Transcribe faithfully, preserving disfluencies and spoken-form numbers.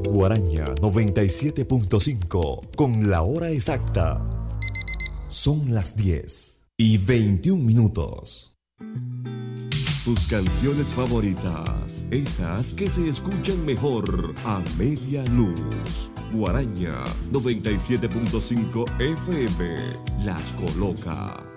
Guaraña noventa y siete punto cinco con la hora exacta. Son las diez y veintiún minutos. Tus canciones favoritas, esas que se escuchan mejor a media luz. Guaraña noventa y siete punto cinco F M las coloca.